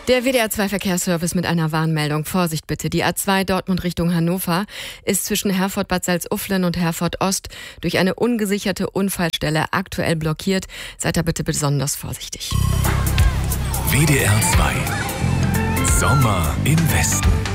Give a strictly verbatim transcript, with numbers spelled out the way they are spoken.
Der W D R zwei Verkehrsservice mit einer Warnmeldung. Vorsicht bitte, die A zwei Dortmund Richtung Hannover ist zwischen Herford-Bad Salzuflen und Herford-Ost durch eine ungesicherte Unfallstelle aktuell blockiert. Seid da bitte besonders vorsichtig. W D R zwei Sommer im Westen.